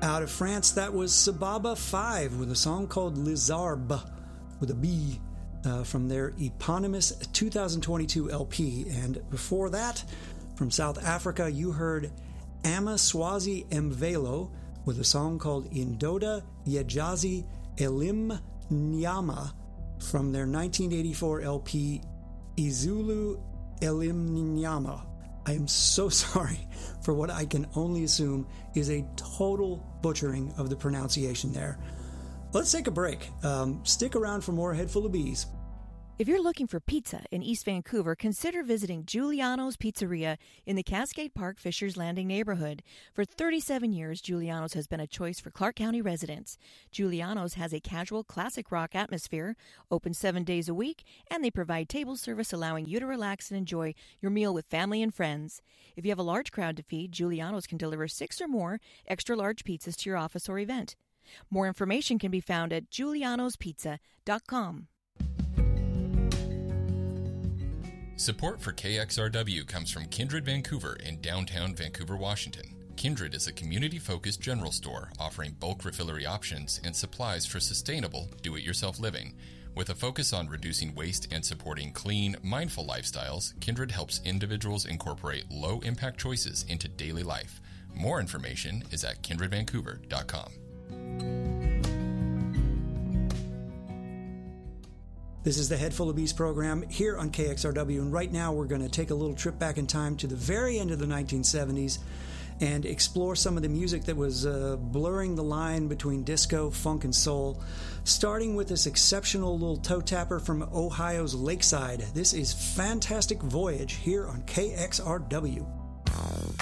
Out of France, that was Sababa 5 with a song called Les Arbres with a B from their eponymous 2022 LP. And before that, from South Africa, you heard Amaswazi Mvelo with a song called Indoda Yejazi Elim Nyama from their 1984 LP Izulu Elim Nyama. I am so sorry for what I can only assume is a total butchering of the pronunciation there. Let's take a break. Stick around for more Head Full of Bees. If you're looking for pizza in East Vancouver, consider visiting Giuliano's Pizzeria in the Cascade Park Fishers Landing neighborhood. For 37 years, Giuliano's has been a choice for Clark County residents. Giuliano's has a casual, classic rock atmosphere, open 7 days a week, and they provide table service allowing you to relax and enjoy your meal with family and friends. If you have a large crowd to feed, Giuliano's can deliver 6 or more extra-large pizzas to your office or event. More information can be found at giulianospizza.com. Support for KXRW comes from Kindred Vancouver in downtown Vancouver, Washington. Kindred is a community-focused general store offering bulk refillery options and supplies for sustainable, do-it-yourself living. With a focus on reducing waste and supporting clean, mindful lifestyles, Kindred helps individuals incorporate low-impact choices into daily life. More information is at kindredvancouver.com. This is the Head Full of Bees program here on KXRW, and right now we're going to take a little trip back in time to the very end of the 1970s and explore some of the music that was blurring the line between disco, funk, and soul, starting with this exceptional little toe tapper from Ohio's Lakeside. This is Fantastic Voyage here on KXRW.